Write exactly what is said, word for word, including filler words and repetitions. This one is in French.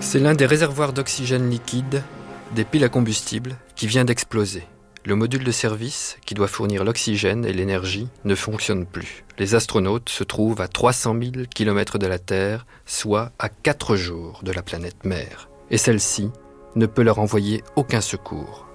C'est l'un des réservoirs d'oxygène liquide des piles à combustible qui vient d'exploser. Le module de service, qui doit fournir l'oxygène et l'énergie, ne fonctionne plus. Les astronautes se trouvent à trois cent mille kilomètres de la Terre, soit à quatre jours de la planète mère. Et celle-ci ne peut leur envoyer aucun secours.